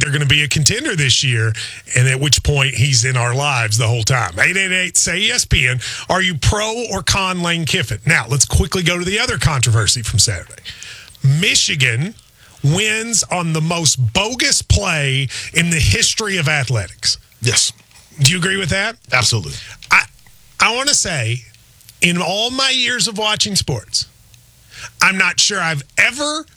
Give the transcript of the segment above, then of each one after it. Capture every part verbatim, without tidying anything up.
they're going to be a contender this year, and at which point he's in our lives the whole time. eight eight eight, S A Y E S P N. Are you pro or con Lane Kiffin? Now, let's quickly go to the other controversy from Saturday. Michigan wins on the most bogus play in the history of athletics. Yes. Do you agree with that? Absolutely. I I want to say, in all my years of watching sports, I'm not sure I've ever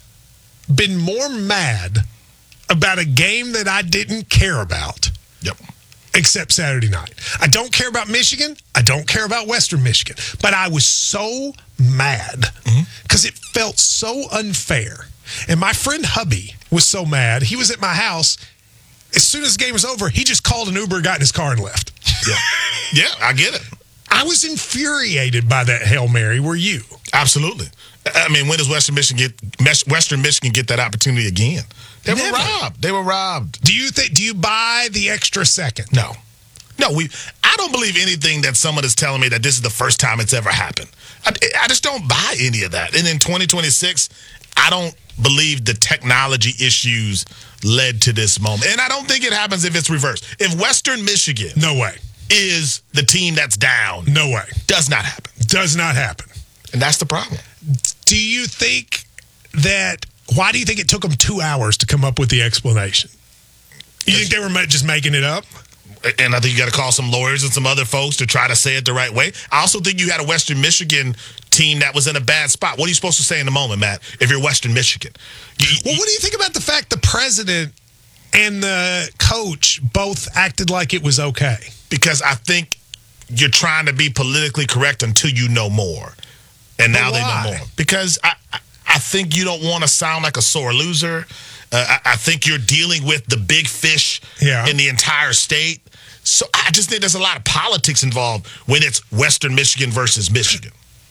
been more mad about a game that I didn't care about. Yep. Except Saturday night. I don't care about Michigan. I don't care about Western Michigan. But I was so mad because mm-hmm. it felt so unfair. And my friend Hubby was so mad. He was at my house. As soon as the game was over, he just called an Uber, got in his car, and left. Yeah, yeah, I get it. I was infuriated by that Hail Mary. Were you? Absolutely. I mean, when does Western Michigan get Western Michigan get that opportunity again? They Never. were robbed. They were robbed. Do you think? Do you buy the extra second? No, no. We. I don't believe anything that someone is telling me that this is the first time it's ever happened. I, I just don't buy any of that. And in twenty twenty-six, I don't believe the technology issues led to this moment. And I don't think it happens if it's reversed. If Western Michigan, no way, is the team that's down, no way, does not happen. Does not happen. And that's the problem. Do you think that? Why do you think it took them two hours to come up with the explanation? You think they were just making it up? And I think you got to call some lawyers and some other folks to try to say it the right way. I also think you had a Western Michigan team that was in a bad spot. What are you supposed to say in the moment, Matt, if you're Western Michigan? You, well, what do you think about the fact the president and the coach both acted like it was okay? Because I think you're trying to be politically correct until you know more. And now they know more. Because I, I think you don't want to sound like a sore loser. Uh, I, I think you're dealing with the big fish yeah. in the entire state. So I just think there's a lot of politics involved when it's Western Michigan versus Michigan.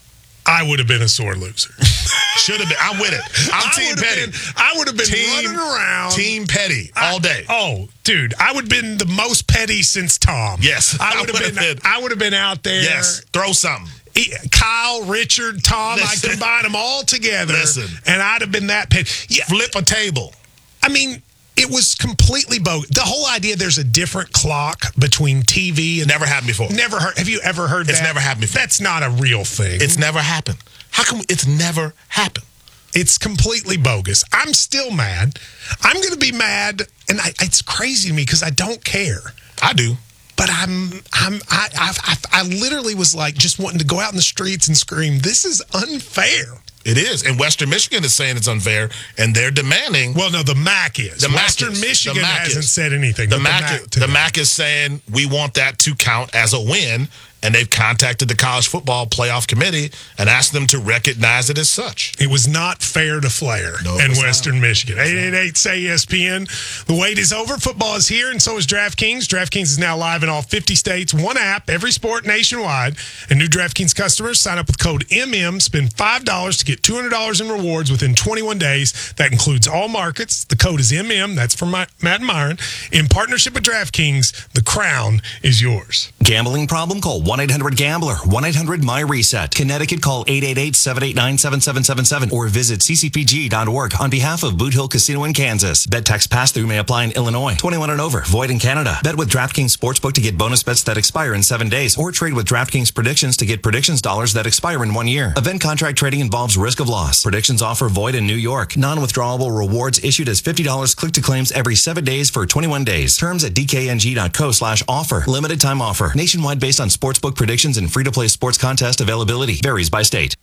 I would have been a sore loser. Should have been. I'm with it. I'm I Team Petty. Been, I would have been team, running around. Team Petty all day. I, oh, dude, I would have been the most petty since Tom. Yes. I would have been, been. I would have been out there. Yes. Throw something. Kyle, Richard, Tom, Listen. I combine them all together. Listen. And I'd have been that petty. Yeah. Flip a table. I mean, it was completely bogus. The whole idea there's a different clock between T V and... Never happened before. Never heard. Have you ever heard it's that? It's never happened before. That's not a real thing. It's never happened. How come it's never happened? It's completely bogus. I'm still mad. I'm going to be mad, and I, it's crazy to me because I don't care. I do. But I'm, I'm, I, I, I, I literally was like just wanting to go out in the streets and scream, this is unfair. It is. And Western Michigan is saying it's unfair, and they're demanding. Well, no, the M A C is. The Western M A C is. Michigan the M A C hasn't is. said anything. The M A C, the M A C is saying we want that to count as a win, and they've contacted the College Football Playoff Committee and asked them to recognize it as such. It was not fair to Flair no, in Western not. Michigan. eight eight eight, S A Y E S P N. The wait is over. Football is here, and so is DraftKings. DraftKings is now live in all fifty states. One app, every sport nationwide. And new DraftKings customers sign up with code M M. Spend five dollars to get two hundred dollars in rewards within twenty-one days. That includes all markets. The code is M M. That's from my, Matt and Myron. In partnership with DraftKings, the crown is yours. Gambling problem? Call one eight hundred gambler. one eight hundred my reset. Connecticut, call eight eight eight, seven eight nine, seven seven seven seven or visit c c p g dot org on behalf of Boot Hill Casino in Kansas. Bet tax pass-through may apply in Illinois. twenty-one and over. Void in Canada. Bet with DraftKings Sportsbook to get bonus bets that expire in seven days or trade with DraftKings Predictions to get predictions dollars that expire in one year. Event contract trading involves risk of loss. Predictions offer void in New York. Non-withdrawable rewards issued as fifty dollars click to claims every seven days for twenty-one days. Terms at d k n g dot co slash offer. Limited time offer. Nationwide based on sportsbook predictions and free-to-play sports contest availability. Varies by state.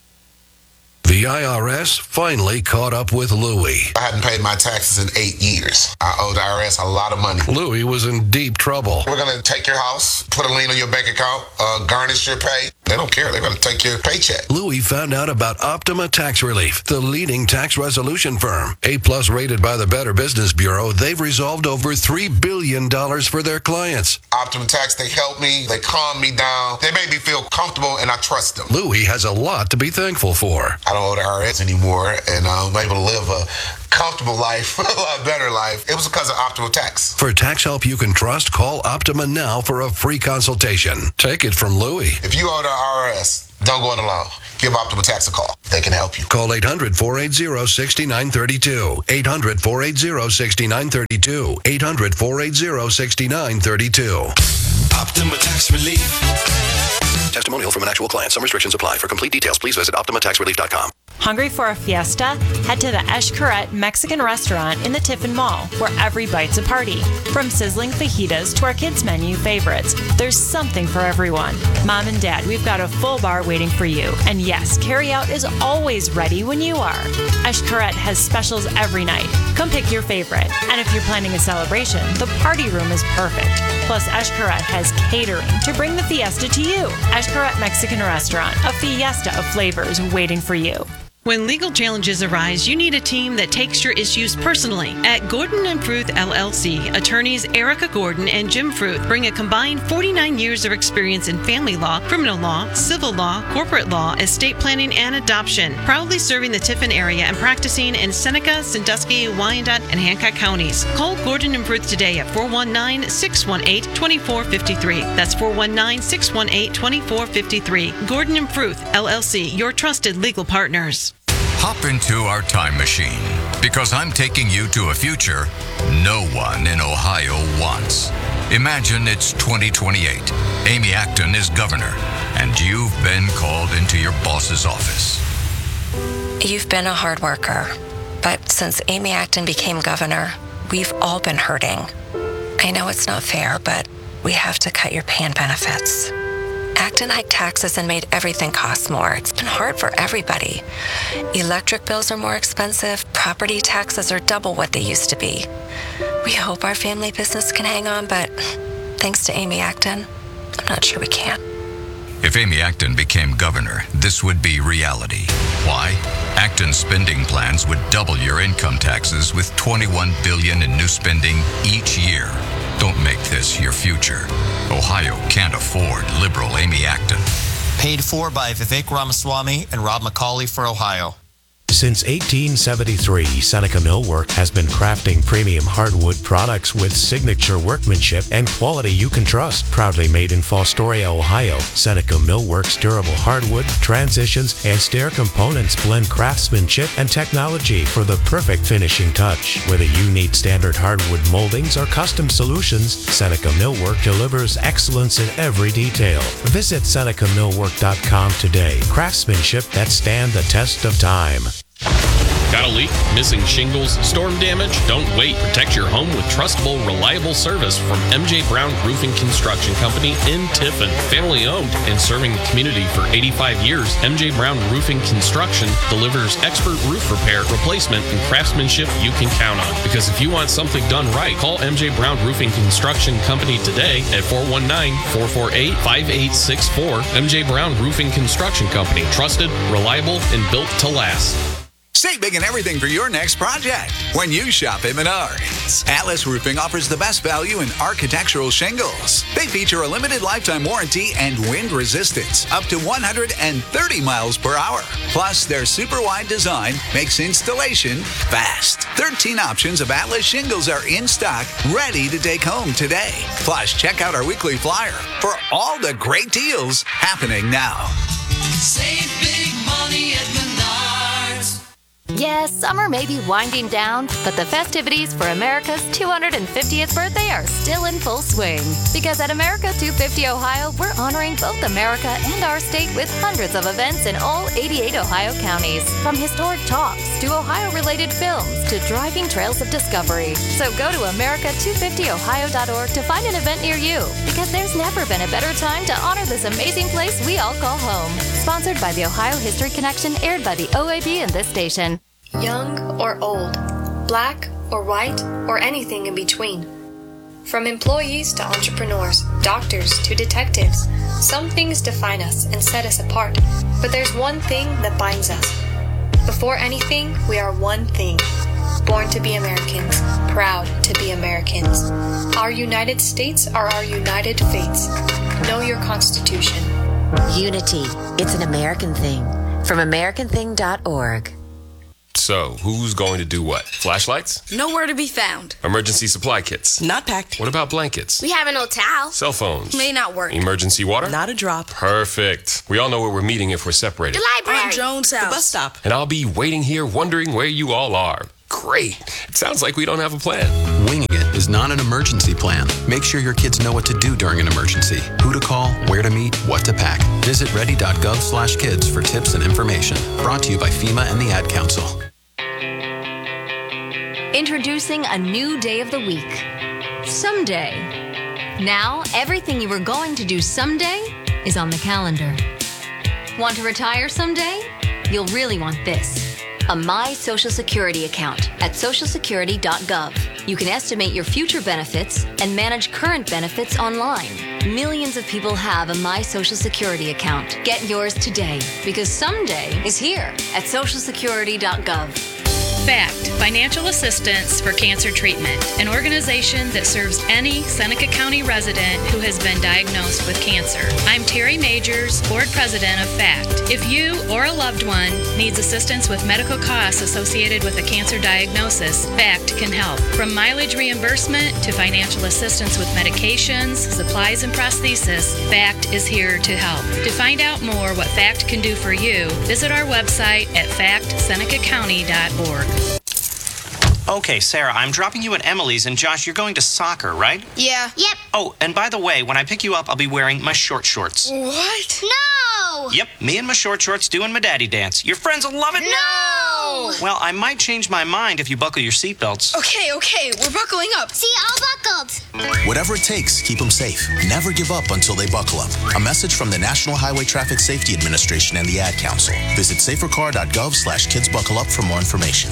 The I R S finally caught up with Louie. I hadn't paid my taxes in eight years. I owed the I R S a lot of money. Louie was in deep trouble. We're going to take your house, put a lien on your bank account, uh, garnish your pay. They don't care. They're going to take your paycheck. Louie found out about Optima Tax Relief, the leading tax resolution firm. A-plus rated by the Better Business Bureau, they've resolved over three billion dollars for their clients. Optima Tax, they help me. They calm me down. They make me feel comfortable, and I trust them. Louie has a lot to be thankful for. I don't owe the I R S anymore, and I'm able to live a comfortable life, a lot better life. It was because of Optima Tax. For tax help you can trust, call Optima now for a free consultation. Take it from Louie. If you owe the I R S, don't go it alone. give Optima Tax a call. They can help you. Call eight hundred, four eight zero, six nine three two. eight hundred, four eight zero, six nine three two. eight hundred, four eight zero, six nine three two. Optima Tax Relief. Testimonial from an actual client. Some restrictions apply. For complete details, please visit optima tax relief dot com. Hungry for a fiesta? Head to the Eshkaret Mexican restaurant in the Tiffin Mall, where every bite's a party. From sizzling fajitas to our kids' menu favorites, there's something for everyone. Mom and Dad, we've got a full bar waiting for you. And yes, carryout is always ready when you are. Eshkaret has specials every night. Come pick your favorite. And if you're planning a celebration, the party room is perfect. Plus, Eshkaret has catering to bring the fiesta to you. Eshkaret Mexican restaurant, a fiesta of flavors waiting for you. When legal challenges arise, you need a team that takes your issues personally. At Gordon and Fruth L L C, attorneys Erica Gordon and Jim Fruth bring a combined forty-nine years of experience in family law, criminal law, civil law, corporate law, estate planning, and adoption. Proudly serving the Tiffin area and practicing in Seneca, Sandusky, Wyandotte, and Hancock counties. Call Gordon and Fruth today at four one nine, six one eight, two four five three. That's four one nine, six one eight, two four five three. Gordon and Fruth L L C, your trusted legal partners. Hop into our time machine, because I'm taking you to a future no one in Ohio wants. Imagine it's twenty twenty-eight. Amy Acton is governor, and you've been called into your boss's office. You've been a hard worker, but since Amy Acton became governor, we've all been hurting. I know it's not fair, but we have to cut your pay and benefits. Acton hiked taxes and made everything cost more. It's been hard for everybody. Electric bills are more expensive. Property taxes are double what they used to be. We hope our family business can hang on, but thanks to Amy Acton, I'm not sure we can. If Amy Acton became governor, this would be reality. Why? Acton's spending plans would double your income taxes with twenty-one billion dollars in new spending each year. Don't make this your future. Ohio can't afford liberal Amy Acton. Paid for by Vivek Ramaswamy and Rob McCauley for Ohio. Since eighteen seventy-three, Seneca Millwork has been crafting premium hardwood products with signature workmanship and quality you can trust. Proudly made in Fostoria, Ohio, Seneca Millwork's durable hardwood, transitions, and stair components blend craftsmanship and technology for the perfect finishing touch. Whether you need standard hardwood moldings or custom solutions, Seneca Millwork delivers excellence in every detail. Visit Seneca Millwork dot com today. Craftsmanship that stand the test of time. Got a leak? Missing shingles? Storm damage? Don't wait. Protect your home with trustable, reliable service from M J Brown Roofing Construction Company in Tiffin. Family owned and serving the community for eighty-five years, M J Brown Roofing Construction delivers expert roof repair, replacement, and craftsmanship you can count on. Because if you want something done right, call M J Brown Roofing Construction Company today at four one nine, four four eight, five eight six four. M J Brown Roofing Construction Company. Trusted, reliable, and built to last. Save big in everything for your next project when you shop at Menards. Atlas Roofing offers the best value in architectural shingles. They feature a limited lifetime warranty and wind resistance up to one hundred thirty miles per hour. Plus, their super wide design makes installation fast. thirteen options of Atlas shingles are in stock, ready to take home today. Plus, check out our weekly flyer for all the great deals happening now. Save big money at Menards. Yes, summer may be winding down, but the festivities for America's two hundred fiftieth birthday are still in full swing. Because at America two fifty Ohio, we're honoring both America and our state with hundreds of events in all eighty-eight Ohio counties. From historic talks to Ohio-related films to driving trails of discovery. So go to America two fifty Ohio dot org to find an event near you. Because there's never been a better time to honor this amazing place we all call home. Sponsored by the Ohio History Connection, aired by the O A B and this station. Young or old, black or white, or anything in between. From employees to entrepreneurs, doctors to detectives, some things define us and set us apart. But there's one thing that binds us. Before anything, we are one thing. Born to be Americans, proud to be Americans. Our United States are our united fates. Know your Constitution. Unity. It's an American thing. From American Thing dot org. So, who's going to do what? Flashlights? Nowhere to be found. Emergency supply kits? Not packed. What about blankets? We have an old towel. Cell phones? May not work. Emergency water? Not a drop. Perfect. We all know where we're meeting if we're separated. The library. On Jones' house. The bus stop. And I'll be waiting here wondering where you all are. Great. It sounds like we don't have a plan. Winging it is not an emergency plan. Make sure your kids know what to do during an emergency, who to call, where to meet, what to pack. Visit ready.gov slash kids for tips and information. Brought to you by FEMA and the Ad Council. Introducing a new day of the week. Someday. Now, everything you were going to do someday is on the calendar. Want to retire someday? You'll really want this. A My Social Security account at social security dot gov. You can estimate your future benefits and manage current benefits online. Millions of people have a My Social Security account. Get yours today, because someday is here at social security dot gov. FACT, Financial Assistance for Cancer Treatment, an organization that serves any Seneca County resident who has been diagnosed with cancer. I'm Terry Majors, Board President of FACT. If you or a loved one needs assistance with medical costs associated with a cancer diagnosis, FACT can help. From mileage reimbursement to financial assistance with medications, supplies, and prosthesis, FACT is here to help. To find out more what FACT can do for you, visit our website at fact seneca county dot org. Okay, Sarah, I'm dropping you at Emily's, and Josh, you're going to soccer, right? Yeah. Yep. Oh, and by the way, when I pick you up, I'll be wearing my short shorts. What? No! Yep, me and my short shorts doing my daddy dance. Your friends will love it. No! Well, I might change my mind if you buckle your seatbelts. Okay, okay, we're buckling up. See, all buckled. Whatever it takes, keep them safe. Never give up until they buckle up. A message from the National Highway Traffic Safety Administration and the Ad Council. Visit safercar dot gov slash kids buckle up for more information.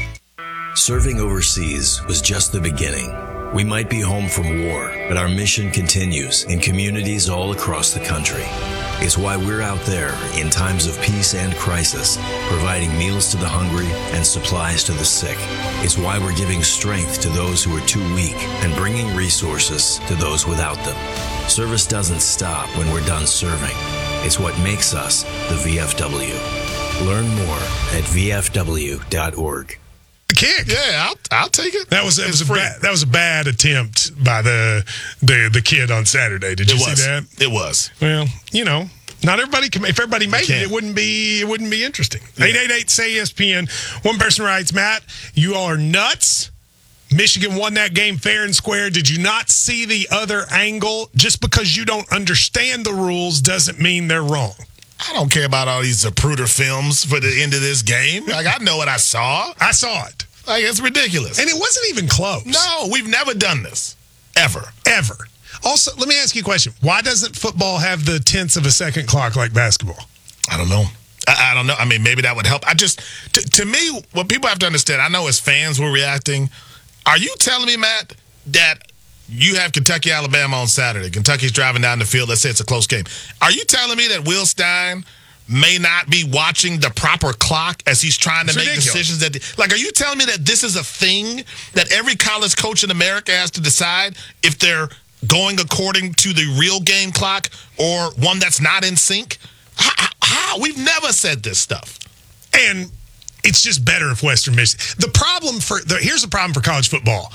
Serving overseas was just the beginning. We might be home from war, but our mission continues in communities all across the country. It's why we're out there in times of peace and crisis, providing meals to the hungry and supplies to the sick. It's why we're giving strength to those who are too weak and bringing resources to those without them. Service doesn't stop when we're done serving. It's what makes us the V F W. Learn more at v f w dot org. Kick. Yeah, I'll, I'll take it. That was that was a bad, that was a bad attempt by the the the kid on Saturday. Did you it see was. that? It was. Well, you know, not everybody can. If everybody made it, can't. it wouldn't be it wouldn't be interesting. Eight eight eight say E S P N. One person writes, Matt, you all are nuts. Michigan won that game fair and square. Did you not see the other angle? Just because you don't understand the rules doesn't mean they're wrong. I don't care about all these Zapruder films for the end of this game. Like, I know what I saw. I saw it. Like, it's ridiculous. And it wasn't even close. No, we've never done this. Ever. Ever. Also, let me ask you a question. Why doesn't football have the tenths of a second clock like basketball? I don't know. I, I don't know. I mean, maybe that would help. I just, to, to me, what people have to understand, I know as fans we're reacting. Are you telling me, Matt, that you have Kentucky, Alabama on Saturday? Kentucky's driving down the field. Let's say it's a close game. Are you telling me that Will Stein may not be watching the proper clock as he's trying to It's make ridiculous. decisions? That, like, are you telling me that this is a thing that every college coach in America has to decide if they're going according to the real game clock or one that's not in sync? How? how? We've never said this stuff. And it's just better if Western Michigan. The problem for the, here's the problem for college football.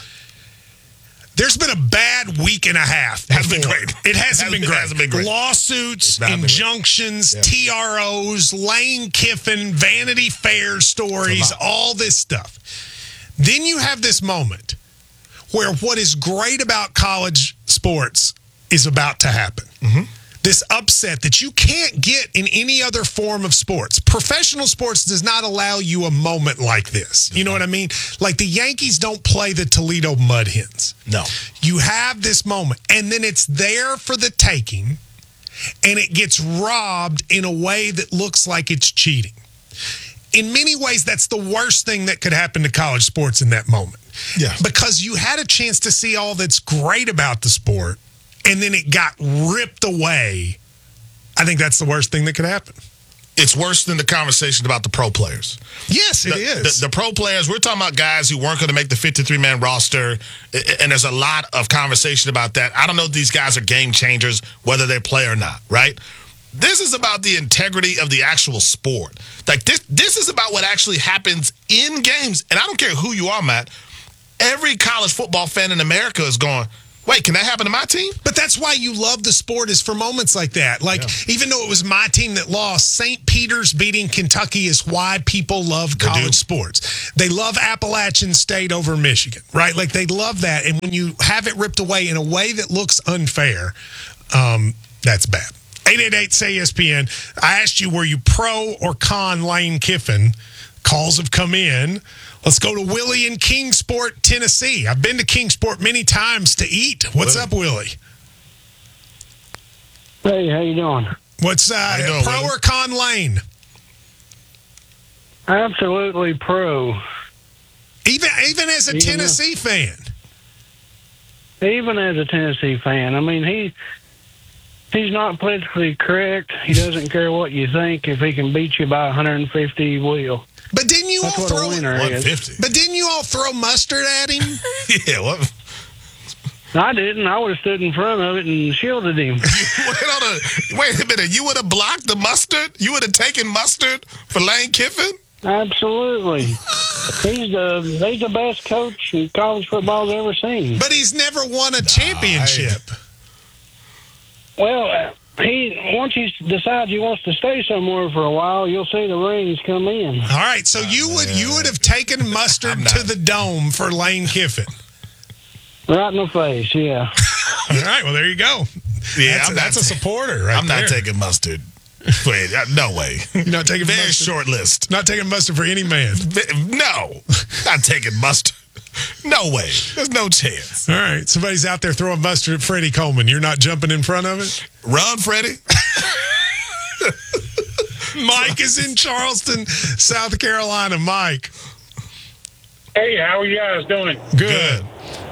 There's been a bad week and a half. Has been before. great. It hasn't, It been, great. hasn't been great. Lawsuits, It's not been great. injunctions, Yeah. T R Os, Lane Kiffin, Vanity Fair stories, all this stuff. Then you have this moment where what is great about college sports is about to happen. Mm-hmm. This upset that you can't get in any other form of sports. Professional sports does not allow you a moment like this. You know what I mean? Like the Yankees don't play the Toledo Mud Hens. No. You have this moment, and then it's there for the taking, and it gets robbed in a way that looks like it's cheating. In many ways, that's the worst thing that could happen to college sports in that moment. Yeah. Because you had a chance to see all that's great about the sport, and then it got ripped away. I think that's the worst thing that could happen. It's worse than the conversation about the pro players. Yes, it the, is. The, the pro players, we're talking about guys who weren't going to make the fifty-three man roster, and there's a lot of conversation about that. I don't know if these guys are game changers, whether they play or not, right? This is about the integrity of the actual sport. Like this, this is about what actually happens in games. And I don't care who you are, Matt. Every college football fan in America is going, wait, can that happen to my team? But that's why you love the sport, is for moments like that. Like, yeah. even though it was my team that lost, Saint Peter's beating Kentucky is why people love college sports. They love Appalachian State over Michigan, right? Like, they love that. And when you have it ripped away in a way that looks unfair, um, that's bad. eight eight eight, S A Y, E S P N. I asked you, were you pro or con Lane Kiffin? Calls have come in. Let's go to Willie in Kingsport, Tennessee. I've been to Kingsport many times to eat. What's Willie. up, Willie? Hey, how you doing? What's uh, you doing, pro Willie? or con Lane? Absolutely pro. Even even as a even Tennessee though, fan. Even as a Tennessee fan, I mean he he's not politically correct. He doesn't care what you think. If he can beat you by one hundred fifty, he will. But didn't you That's all what throw a winner one fifty. But didn't you all throw mustard at him? yeah, what? I didn't. I would have stood in front of it and shielded him. wait, on a, wait a minute. You would have blocked the mustard? You would have taken mustard for Lane Kiffin? Absolutely. He's the he's the best coach college football's ever seen. But he's never won a championship. Well, uh, he once he decides he wants to stay somewhere for a while, you'll see the rings come in. All right, so you would you would have taken mustard to the dome for Lane Kiffin. Right in the face, yeah. All right, well there you go. Yeah, that's, I'm a, not that's a ta- supporter right I'm there. not taking mustard. Wait, no way. You're not taking very mustard? short list. Not taking mustard for any man. No, not taking mustard. No way. There's no chance. All right, somebody's out there throwing mustard at Freddie Coleman. You're not jumping in front of it? Run, Freddie. Mike is in Charleston, South Carolina. Mike. Hey, how are you guys doing? Good.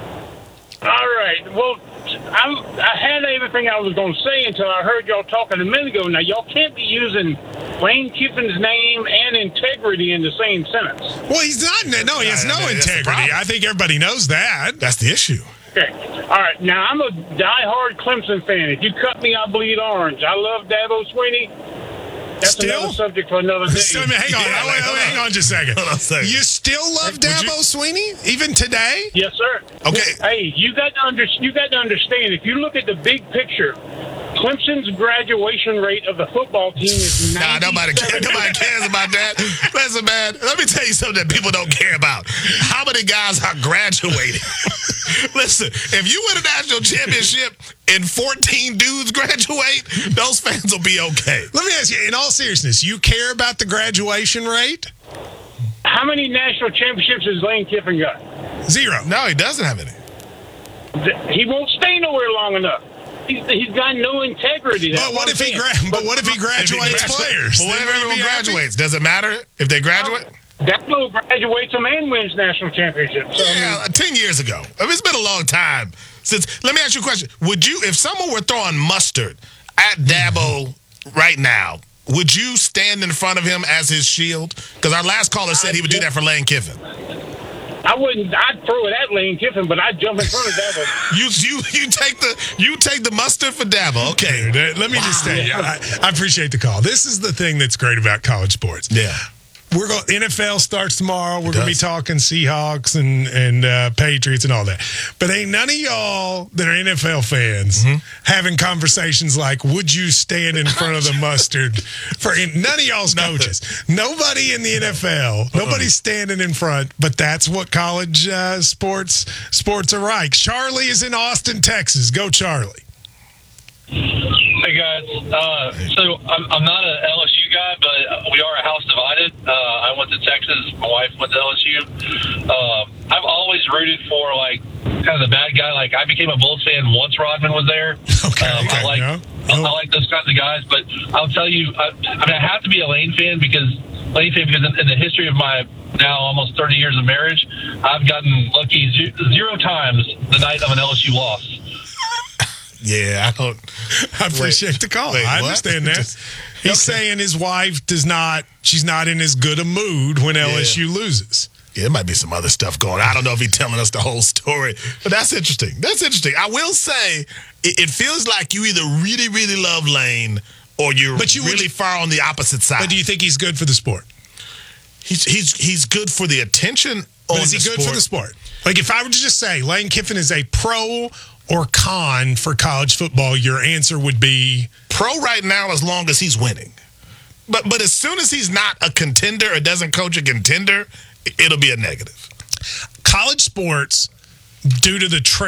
All right. Well, I'm, I had everything I was going to say until I heard y'all talking a minute ago. Now, y'all can't be using Lane Kiffin's name and integrity in the same sentence. Well, he's not. No, he has no integrity. I think everybody knows that. That's the issue. Okay. All right. Now, I'm a diehard Clemson fan. If you cut me, I bleed orange. I love Dabo Swinney. That's Still? another subject for another day. So, I mean, hang on, Yeah, wait, wait, hang on just a second. Hold on a second. You still love Would Dabo you- Swinney even today? Yes, sir. Okay. Hey, you got to under, you got to understand. If you look at the big picture, Clemson's graduation rate of the football team is Nah, nobody cares. Nobody cares about that. Listen, man, let me tell you something that people don't care about. How many guys are graduating? Listen, if you win a national championship and fourteen dudes graduate, those fans will be okay. Let me ask you, in all seriousness, you care about the graduation rate? How many national championships has Lane Kiffin got? Zero. No, he doesn't have any. He won't stay nowhere long enough. He's, he's got no integrity. But what if he gra- But what if he graduates players? But what Then if would everyone he be happy? graduates? Does it matter if they graduate? Dabo graduates them and wins national championships. So, Yeah, ten years ago. I mean, it's been a long time since. Let me ask you a question: Would you, if someone were throwing mustard at Dabo right now, would you stand in front of him as his shield? Because our last caller said he would do that for Lane Kiffin. I wouldn't. I'd throw it at Lane Kiffin, but I'd jump in front of Dabo. You you you take the you take the mustard for Dabo. Okay, Dude, let me just say, I, I appreciate the call. This is the thing that's great about college sports. Yeah. We're going. N F L starts tomorrow. We're going to be talking Seahawks and and uh, Patriots and all that. But ain't none of y'all that are N F L fans Mm-hmm. having conversations like, "Would you stand in front of the mustard?" For none of y'all's coaches. Nobody in the N F L. Nobody's standing in front. But that's what college uh, sports sports are like. Charlie is in Austin, Texas. Go, Charlie. Hey guys, uh, so I'm, I'm not an L S U guy, but we are a house divided. Uh, I went to Texas. My wife went to L S U. Uh, I've always rooted for like kind of the bad guy. Like I became a Bulls fan once Rodman was there. Okay, um, okay, I like yeah. I, I like those kinds of guys. But I'll tell you, I, I mean, I have to be a Lane fan because Lane fan because in, in the history of my now almost thirty years of marriage, I've gotten lucky ze- zero times the night of an L S U loss. Yeah, I don't. I appreciate Wait, the call. wait, I what? understand that. Just- He's okay. saying his wife does not, she's not in as good a mood when L S U loses. Yeah, there might be some other stuff going on. I don't know if he's telling us the whole story, but that's interesting. That's interesting. I will say, it, it feels like you either really, really love Lane or you're But you- really far on the opposite side. But do you think he's good for the sport? He's he's he's good for the attention. But on is he the good sport. for the sport? Like, if I were to just say Lane Kiffin is a pro or con for college football, your answer would be pro right now as long as he's winning. But but as soon as he's not a contender or doesn't coach a contender, it'll be a negative. College sports, due to the trade